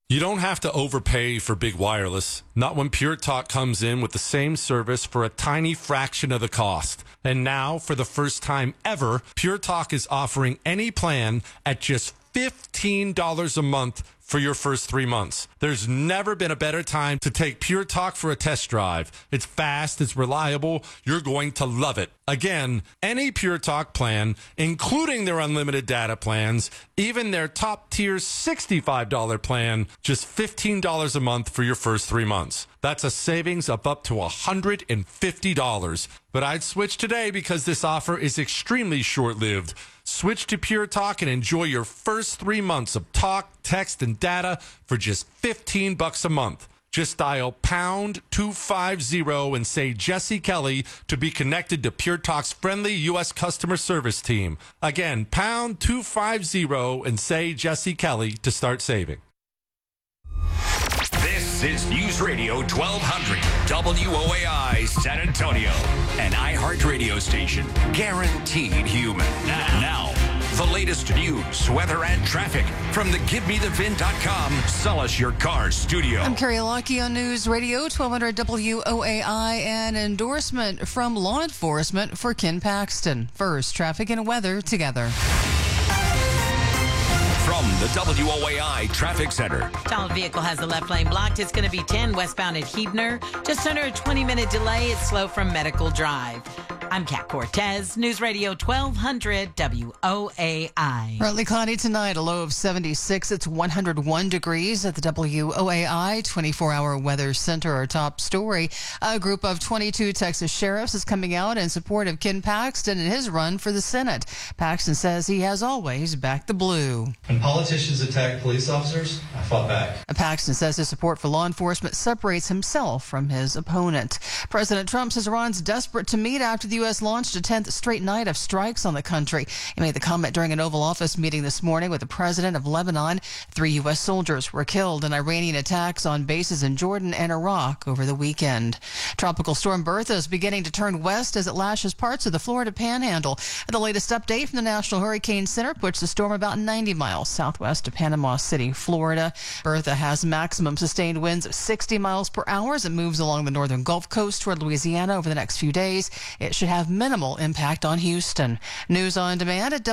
You don't have to overpay for big wireless, not when Pure Talk comes in with the same service for a tiny fraction of the cost. And now, for the first time ever, Pure Talk is offering any plan at just $15 a month for your first 3 months. There's never been a better time to take Pure Talk for a test drive. It's fast, it's reliable, you're going to love it. Again, any Pure Talk plan, including their unlimited data plans, even their top tier $65 plan, just $15 a month for your first 3 months. That's a savings of up to $150. But I'd switch today because this offer is extremely short-lived. Switch to Pure Talk and enjoy your first 3 months of talk, text, and data for just $15 a month. Just dial pound 250 and say Jesse Kelly to be connected to Pure Talk's friendly U.S. customer service team. Again, pound 250 and say Jesse Kelly to start saving. This is News Radio 1200 WOAI San Antonio, an iHeart radio station, guaranteed human. Now, the latest news, weather, and traffic from the GiveMeTheVin.com Sell Us Your Car studio. I'm Carrie Lockie on News Radio 1200 WOAI. An endorsement from law enforcement for Ken Paxton. First, traffic and weather together. From the WOAI Traffic Center. Stalled vehicle has the left lane blocked. It's going to be 10 westbound at Huebner. Just under a 20-minute delay. It's slow from Medical Drive. I'm Kat Cortez, News Radio 1200 WOAI. Partly cloudy tonight, a low of 76. It's 101 degrees at the WOAI 24-hour weather center. Our top story, a group of 22 Texas sheriffs is coming out in support of Ken Paxton in his run for the Senate. Paxton says he has always backed the blue. When politicians attack police officers, I fought back. Paxton says his support for law enforcement separates himself from his opponent. President Trump says Iran's desperate to meet after the U.S. launched a 10th straight night of strikes on the country. He made the comment during an Oval Office meeting this morning with the president of Lebanon. 3 U.S. soldiers were killed in Iranian attacks on bases in Jordan and Iraq over the weekend. Tropical storm Bertha is beginning to turn west as it lashes parts of the Florida Panhandle. The latest update from the National Hurricane Center puts the storm about 90 miles southwest of Panama City, Florida. Bertha has maximum sustained winds of 60 miles per hour as it moves along the northern Gulf Coast toward Louisiana over the next few days. It should have minimal impact on Houston. News on demand at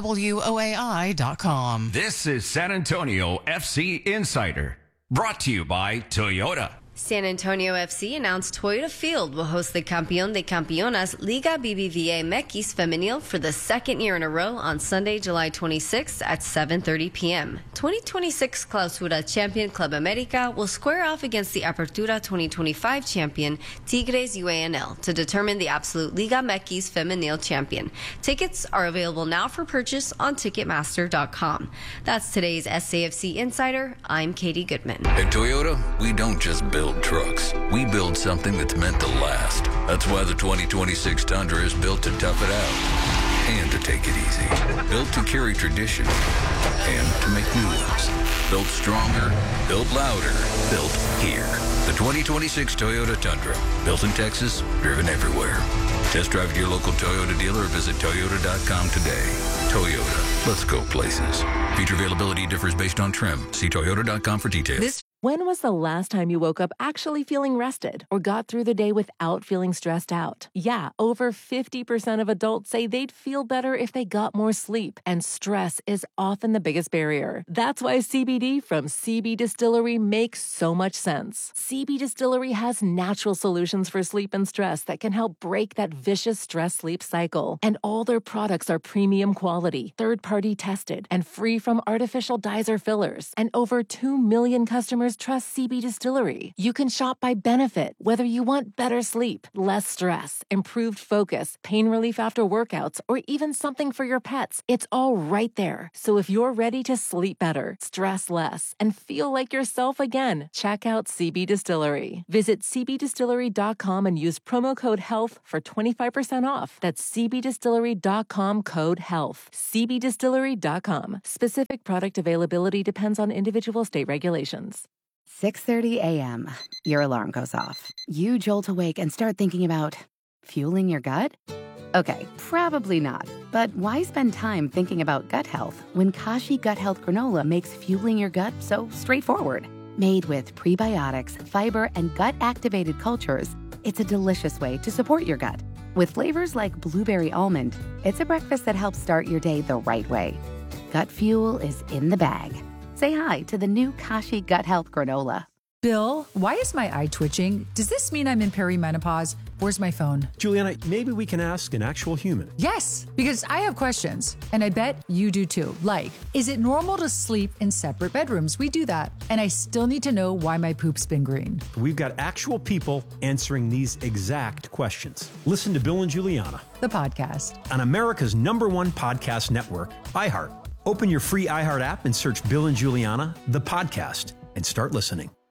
WOAI.com. This is San Antonio FC Insider, brought to you by Toyota. San Antonio FC announced Toyota Field will host the Campeón de Campeonas Liga BBVA MX Femenil for the second year in a row on Sunday, July 26th at 7:30 p.m. 2026 Clausura champion Club America will square off against the Apertura 2025 champion Tigres UANL to determine the absolute Liga MX Femenil champion. Tickets are available now for purchase on Ticketmaster.com. That's today's SAFC Insider. I'm Katie Goodman. At Toyota, we don't just build trucks. We build something that's meant to last. That's why the 2026 Tundra is built to tough it out and to take it easy. Built to carry tradition and to make new ones. Built stronger, built louder, built here. The 2026 Toyota Tundra. Built in Texas, driven everywhere. Test drive at your local Toyota dealer or visit Toyota.com today. Toyota. Let's go places. Feature availability differs based on trim. See Toyota.com for details. When was the last time you woke up actually feeling rested or got through the day without feeling stressed out? Yeah, over 50% of adults say they'd feel better if they got more sleep, and stress is often the biggest barrier. That's why CBD from CB Distillery makes so much sense. CB Distillery has natural solutions for sleep and stress that can help break that vicious stress-sleep cycle. And all their products are premium quality, third-party tested, and free from artificial dyes or fillers. And over 2 million customers trust CB Distillery. You can shop by benefit, whether you want better sleep, less stress, improved focus, pain relief after workouts, or even something for your pets. It's all right there. So if you're ready to sleep better, stress less, and feel like yourself again, check out CB Distillery. Visit cbdistillery.com and use promo code HEALTH for 25% off. That's cbdistillery.com code HEALTH. cbdistillery.com. Specific product availability depends on individual state regulations. 6:30 a.m. Your alarm goes off. You jolt awake and start thinking about fueling your gut? Okay, probably not. But why spend time thinking about gut health when Kashi Gut Health Granola makes fueling your gut so straightforward? Made with prebiotics, fiber, and gut-activated cultures, it's a delicious way to support your gut. With flavors like blueberry almond, it's a breakfast that helps start your day the right way. Gut Fuel is in the bag. Say hi to the new Kashi Gut Health Granola. Bill, why is my eye twitching? Does this mean I'm in perimenopause? Where's my phone? Juliana, maybe we can ask an actual human. Yes, because I have questions, and I bet you do too. Like, is it normal to sleep in separate bedrooms? We do that. And I still need to know why my poop's been green. We've got actual people answering these exact questions. Listen to Bill and Juliana, the podcast, on America's #1 podcast network, iHeart. Open your free iHeart app and search Bill and Juliana, the podcast, and start listening.